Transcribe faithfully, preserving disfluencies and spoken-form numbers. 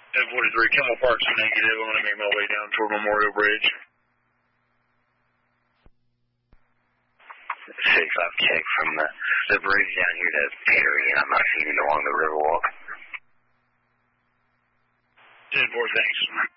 ten forty-three, Kimmel Park's negative. I'm going to make my way down toward Memorial Bridge. six, I've checked from the, the bridge down here to Perry, and I'm not seeing it along the Riverwalk. ten four, thanks.